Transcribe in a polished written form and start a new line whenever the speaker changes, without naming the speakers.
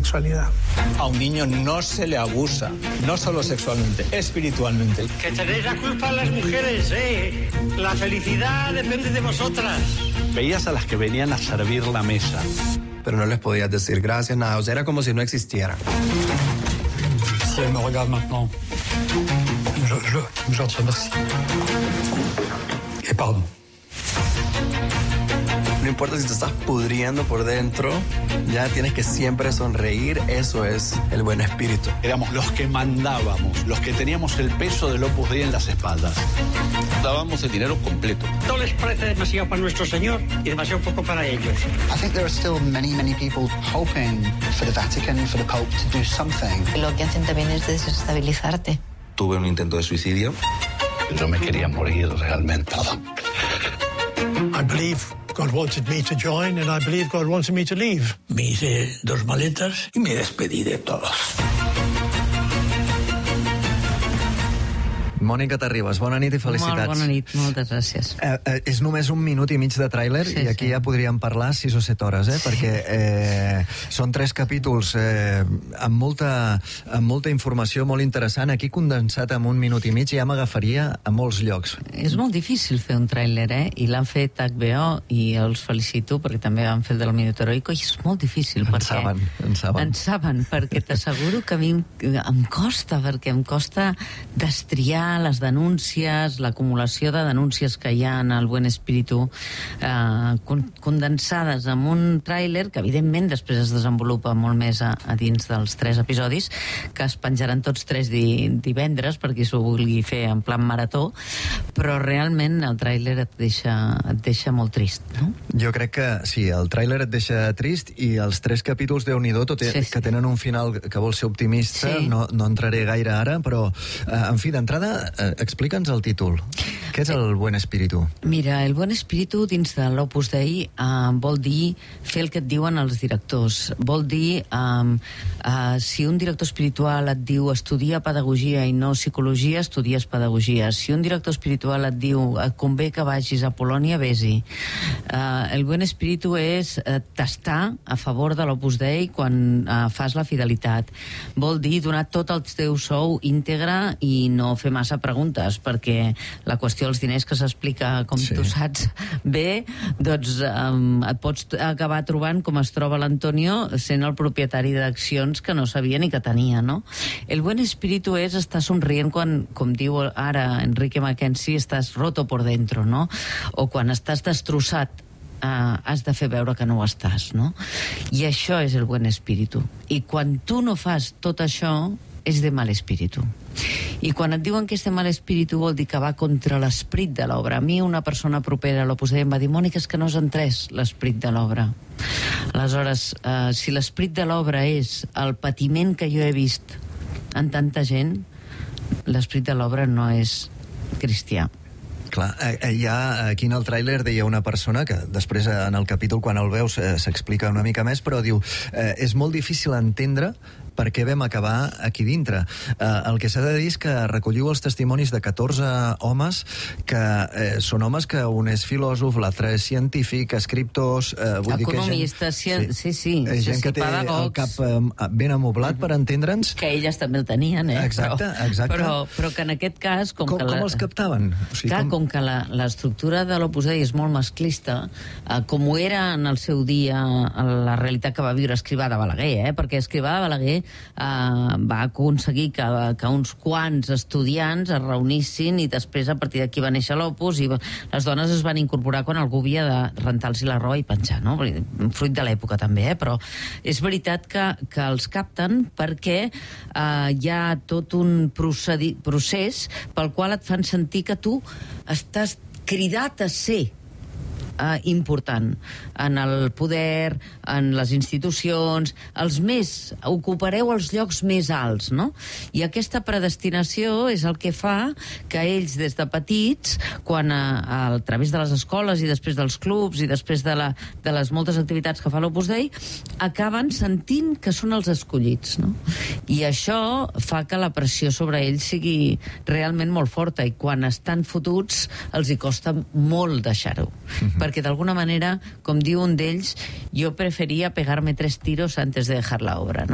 sexualidad.
A un niño no se le abusa, no solo sexualmente, espiritualmente.
Que tenéis la culpa las mujeres, ¿eh? La felicidad depende de vosotras.
Veías a las que venían a servir la mesa,
pero no les podías decir gracias, nada. O sea, era como si no existieran.
Si elle me regarde maintenant, je te remercie. Et pardon.
No importa si te estás pudriendo por dentro, ya tienes que siempre sonreír. Eso es el buen espíritu.
Éramos los que mandábamos, los que teníamos el peso del Opus Dei en las espaldas. Dábamos el dinero completo.
¿No les parece demasiado para nuestro Señor y demasiado poco para ellos?
I think there are still many people hoping for the Vatican, for the Pope to do something.
Lo que hacen también es desestabilizarte.
Tuve un intento de suicidio.
Yo me quería morir realmente.
I believe God wanted me to join and I believe God wanted me to leave.
Me hice 2 maletas y me despedí de todos.
Mònica Terribas, bona nit i felicitats.
Molt bona nit, moltes gràcies.
És només 1 minut i mig de tràiler, sí, i aquí ja podríem parlar 6 o 7 hores, perquè són 3 capítols amb molta informació molt interessant. Aquí condensat en 1 minut i mig ja m'agafaria a molts llocs.
És molt difícil fer un tràiler, i l'han fet HBO i els felicito perquè també van fer el del Minuto Heroico i és molt difícil.
En
saben, perquè t'asseguro que a mi em costa, perquè em costa destriar les denúncies, l'acumulació de denúncies que hi ha en el Buen Espíritu condensades en un tràiler que evidentment després es desenvolupa molt més a dins dels 3 episodis que es penjaran tots 3 divendres per qui s'ho vulgui fer en plan marató, però realment el tràiler et deixa molt trist, no?
Jo crec que sí, el tràiler et deixa trist i els 3 capítols, Déu-n'hi-do, tot que tenen un final que vol ser optimista, no entraré gaire ara, però en fi, d'entrada explica'ns el títol. Què és el Buen Espíritu?
Mira, el Buen Espíritu dins de l'Opus Dei vol dir fer el que et diuen els directors. Vol dir, si un director espiritual et diu estudia pedagogia i no psicologia, estudies pedagogia. Si un director espiritual et diu et convé que vagis a Polònia, vés-hi. El Buen Espíritu és tastar a favor de l'Opus Dei quan fas la fidelitat. Vol dir donar tot el teu sou íntegre i no fer massa preguntes, perquè la qüestió dels diners que s'explica, com tu saps bé, doncs et pots acabar trobant com es troba l'Antonio sent el propietari d'accions que no sabia ni que tenia, no? El Buen Espíritu és estar somrient quan, com diu ara Enrique Mackenzie, estàs roto por dentro, no? O quan estàs destrossat, has de fer veure que no ho estàs, no? I això és el Buen Espíritu. I quan tu no fas tot això, és de mal espíritu. I quan et diuen que és de mal espíritu vol dir que va contra l'esperit de l'obra. A mi una persona propera a l'Opus Dei em va dir: Mònica, és que no has entès l'esperit de l'obra. Aleshores, si l'esperit de l'obra és el patiment que jo he vist en tanta gent, l'esperit de l'obra no és cristià.
Clar, ja aquí en el tràiler deia una persona que després en el capítol quan el veus s'explica una mica més, però diu és molt difícil entendre per què vam acabar aquí dintre. El que s'ha de dir és que recolliu els testimonis de 14 homes que són homes que un és filòsof, l'altre és científic, escriptors...
economistes,
gent que té el cap ben amoblat, per entendre'ns.
Que elles també el tenien,
Exacte.
Però que en aquest cas...
Com els captaven?
Clar, com que l'estructura de l'Opus Dei és molt masclista, com ho era en el seu dia la realitat que va viure Escrivà de Balaguer, perquè Escrivà de Balaguer va aconseguir que uns quants estudiants es reunissin i després a partir d'aquí va néixer l'Opus i les dones es van incorporar quan algú havia de rentar-los la roba i penjar, no? Fruit de l'època també, però és veritat que els capten perquè hi ha tot un procés pel qual et fan sentir que tu estàs cridat a ser important en el poder, en les institucions, ocupareu els llocs més alts, no? I aquesta predestinació és el que fa que ells des de petits, quan a través de les escoles i després dels clubs i després de les moltes activitats que fa l'Opus Dei, acaben sentint que són els escollits, no? I això fa que la pressió sobre ells sigui realment molt forta i quan estan fotuts els hi costa molt deixar-ho. Perquè d'alguna manera, com diu un d'ells, jo preferia pegar-me 3 tiros antes de dejar la obra, no?